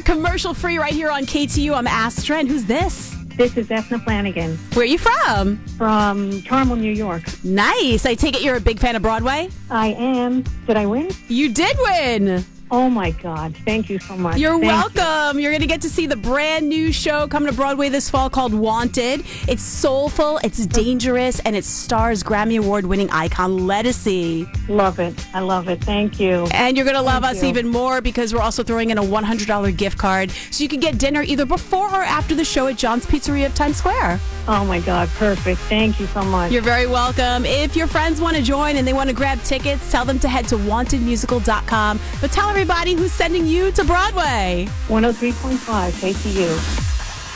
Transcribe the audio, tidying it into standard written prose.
commercial free right here on KTU. I'm Astra, and who's this? This is Ethna Flanagan. Where are you from? From Carmel, New York. Nice. I take it you're a big fan of Broadway? I am. Did I win? You did win. Oh, my God. Thank you so much. You're welcome. You're going to get to see the brand new show coming to Broadway this fall called Wanted. It's soulful, it's dangerous, and it stars Grammy Award-winning icon Ledisi. Love it. I love it. Thank you. And you're going to love us even more because we're also throwing in a $100 gift card so you can get dinner either before or after the show at John's Pizzeria of Times Square. Oh, my God. Perfect. Thank you so much. You're very welcome. If your friends want to join and they want to grab tickets, tell them to head to wantedmusical.com. But tell everybody who's sending you to Broadway. 103.5 KTU.